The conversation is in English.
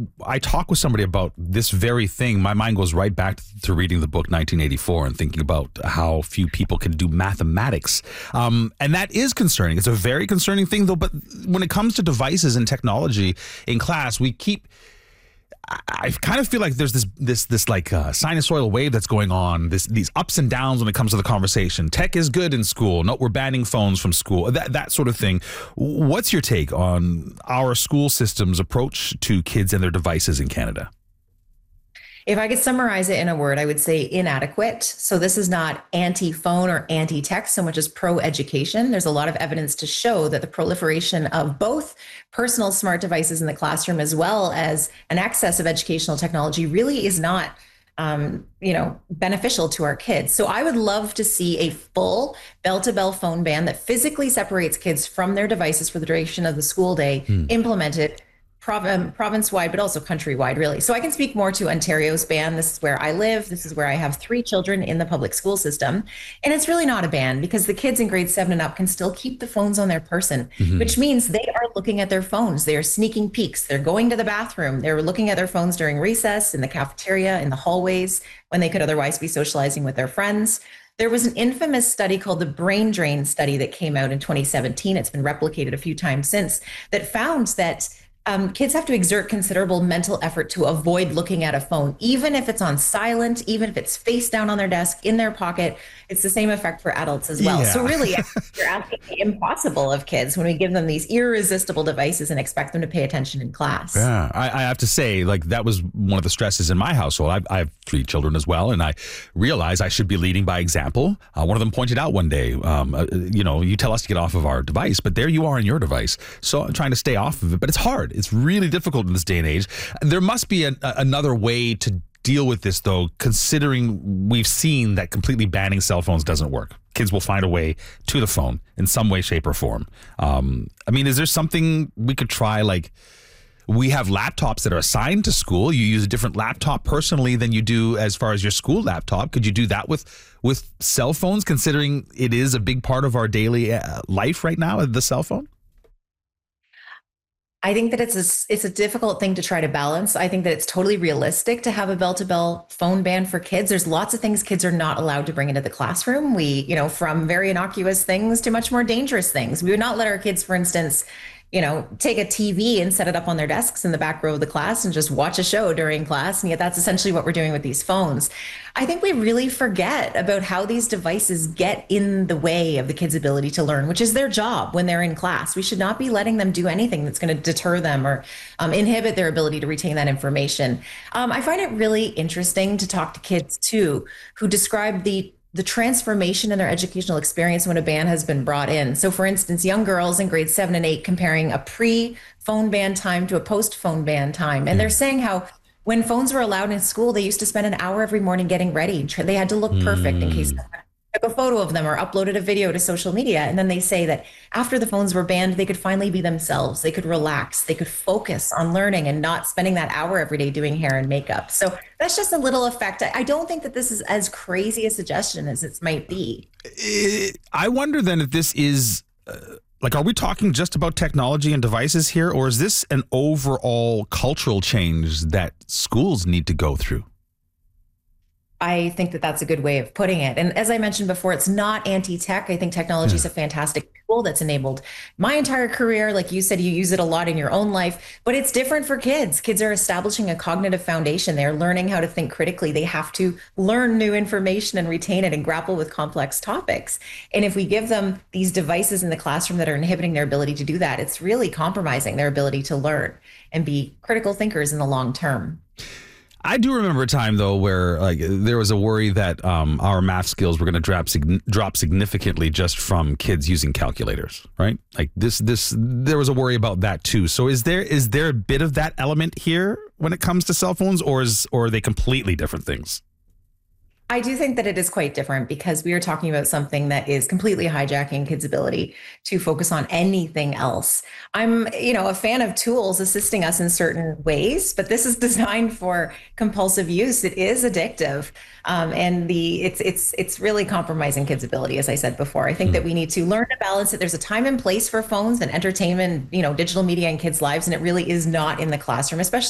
I talk with somebody about this very thing, my mind goes right back to reading the book 1984 and thinking about how few people can do mathematics. And that is concerning. It's a very concerning thing, though. But when it comes to devices and technology in class, I kind of feel like there's this like sinusoidal wave that's going on, these ups and downs when it comes to the conversation. Tech is good in school. No, we're banning phones from school, that sort of thing. What's your take on our school system's approach to kids and their devices in Canada? If I could summarize it in a word, I would say inadequate. So this is not anti-phone or anti-tech so much as pro-education. There's a lot of evidence to show that the proliferation of both personal smart devices in the classroom as well as an excess of educational technology really is not beneficial to our kids. So I would love to see a full bell-to-bell phone ban that physically separates kids from their devices for the duration of the school day implemented province-wide, but also countrywide, really. So I can speak more to Ontario's ban. This is where I live. This is where I have 3 children in the public school system. And it's really not a ban because the kids in grade 7 and up can still keep the phones on their person, which means they are looking at their phones. They are sneaking peeks. They're going to the bathroom. They're looking at their phones during recess, in the cafeteria, in the hallways, when they could otherwise be socializing with their friends. There was an infamous study called the brain drain study that came out in 2017. It's been replicated a few times since, that found that kids have to exert considerable mental effort to avoid looking at a phone, even if it's on silent, even if it's face down on their desk, in their pocket. It's the same effect for adults as well. Yeah. So really, you're asking the impossible of kids when we give them these irresistible devices and expect them to pay attention in class. Yeah, I have to say, like, that was one of the stresses in my household. I have 3 children as well, and I realized I should be leading by example. One of them pointed out one day, you tell us to get off of our device, but there you are on your device. So I'm trying to stay off of it, but it's hard. It's really difficult in this day and age. There must be another way to deal with this, though, considering we've seen that completely banning cell phones doesn't work. Kids will find a way to the phone in some way, shape, or form. Is there something we could try? Like, we have laptops that are assigned to school. You use a different laptop personally than you do as far as your school laptop. Could you do that with cell phones, considering it is a big part of our daily life right now, the cell phone? I think that it's a difficult thing to try to balance. I think that it's totally realistic to have a bell-to-bell phone ban for kids. There's lots of things kids are not allowed to bring into the classroom. From very innocuous things to much more dangerous things. We would not let our kids, for instance, take a TV and set it up on their desks in the back row of the class and just watch a show during class. And yet that's essentially what we're doing with these phones. I think we really forget about how these devices get in the way of the kids' ability to learn, which is their job when they're in class. We should not be letting them do anything that's going to deter them or inhibit their ability to retain that information. I find it really interesting to talk to kids, too, who describe the transformation in their educational experience when a ban has been brought in. So for instance, young girls in grades 7 and 8 comparing a pre-phone ban time to a post-phone ban time. And they're saying how when phones were allowed in school, they used to spend an hour every morning getting ready. They had to look perfect in case someone took a photo of them or uploaded a video to social media. And then they say that after the phones were banned, they could finally be themselves. They could relax. They could focus on learning and not spending that hour every day doing hair and makeup. So that's just a little effect. I don't think that this is as crazy a suggestion as it might be. I wonder then if this is are we talking just about technology and devices here, or is this an overall cultural change that schools need to go through? I think that that's a good way of putting it. And as I mentioned before, it's not anti-tech. I think technology is a fantastic tool that's enabled my entire career. Like you said, you use it a lot in your own life, but it's different for kids. Kids are establishing a cognitive foundation. They're learning how to think critically. They have to learn new information and retain it and grapple with complex topics. And if we give them these devices in the classroom that are inhibiting their ability to do that, it's really compromising their ability to learn and be critical thinkers in the long term. I do remember a time, though, where there was a worry that our math skills were going to drop significantly just from kids using calculators, right? Like there was a worry about that, too. So is there a bit of that element here when it comes to cell phones, or are they completely different things? I do think that it is quite different because we are talking about something that is completely hijacking kids' ability to focus on anything else. I'm, a fan of tools assisting us in certain ways, but this is designed for compulsive use. It is addictive, and it's really compromising kids' ability, as I said before. I think that we need to learn to balance it. There's a time and place for phones and entertainment, digital media in kids' lives, and it really is not in the classroom, especially